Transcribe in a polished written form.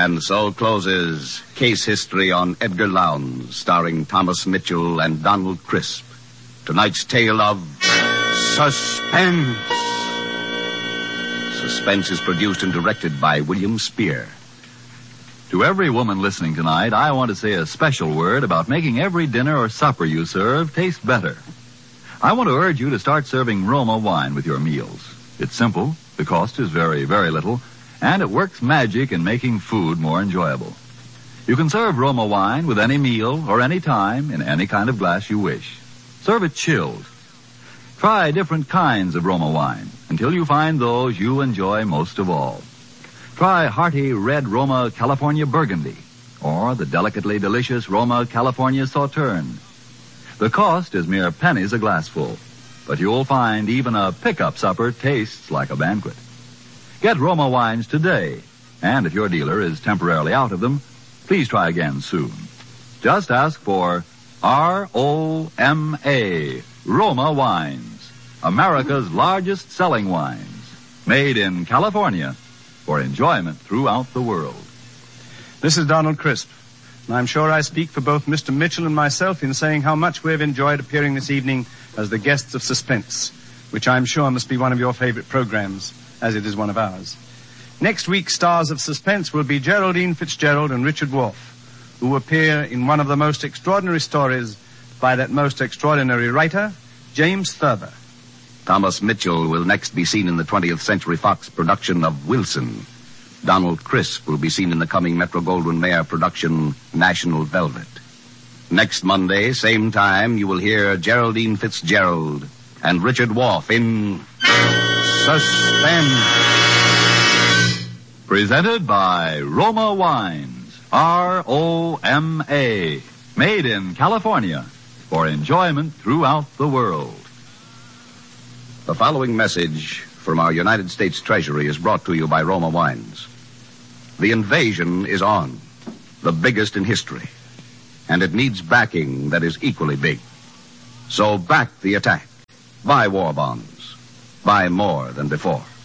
And so closes Case History on Edgar Lowndes, starring Thomas Mitchell and Donald Crisp. Tonight's tale of Suspense. Suspense is produced and directed by William Spear. To every woman listening tonight, I want to say a special word about making every dinner or supper you serve taste better. I want to urge you to start serving Roma wine with your meals. It's simple, the cost is very, very little, and it works magic in making food more enjoyable. You can serve Roma wine with any meal or any time in any kind of glass you wish. Serve it chilled. Try different kinds of Roma wine until you find those you enjoy most of all. Try hearty red Roma California Burgundy or the delicately delicious Roma California Sauterne. The cost is mere pennies a glassful, but you'll find even a pickup supper tastes like a banquet. Get Roma wines today, and if your dealer is temporarily out of them, please try again soon. Just ask for R-O-M-A, Roma Wines, America's largest selling wines, made in California for enjoyment throughout the world. This is Donald Crisp, and I'm sure I speak for both Mr. Mitchell and myself in saying how much we've enjoyed appearing this evening as the guests of Suspense, which I'm sure must be one of your favorite programs, as it is one of ours. Next week's stars of Suspense will be Geraldine Fitzgerald and Richard Wolff, who appear in one of the most extraordinary stories by that most extraordinary writer, James Thurber. Thomas Mitchell will next be seen in the 20th Century Fox production of Wilson. Donald Crisp will be seen in the coming Metro-Goldwyn-Mayer production, National Velvet. Next Monday, same time, you will hear Geraldine Fitzgerald and Richard Wolff in Suspense. Presented by Roma Wines, R-O-M-A, made in California for enjoyment throughout the world. The following message from our United States Treasury is brought to you by Roma Wines. The invasion is on, the biggest in history, and it needs backing that is equally big. So back the attack. Buy war bonds. Buy more than before.